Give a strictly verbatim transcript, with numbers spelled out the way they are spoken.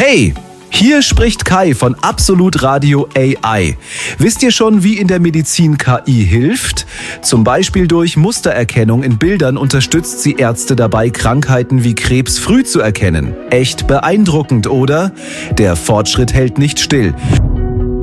Hey! Hier spricht Kai von Absolut Radio A I. Wisst ihr schon, wie in der Medizin K I hilft? Zum Beispiel durch Mustererkennung in Bildern unterstützt sie Ärzte dabei, Krankheiten wie Krebs früh zu erkennen. Echt beeindruckend, oder? Der Fortschritt hält nicht still.